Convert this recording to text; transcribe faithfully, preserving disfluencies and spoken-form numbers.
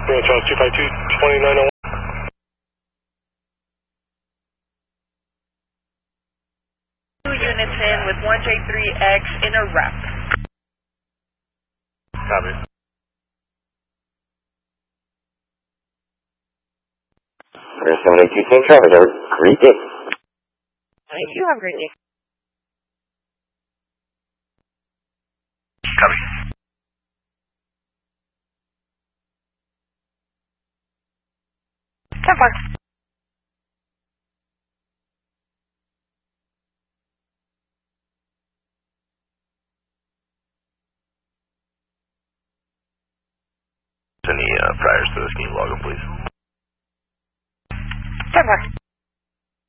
Charles two five two, twenty-nine oh one. Two units in with one J three X in a rep. Copy. seventy-two Saint Travis, have a great day. Thank you, have a great day. Copy. ten four. Any uh, priors to this, can you log them, please? ten four.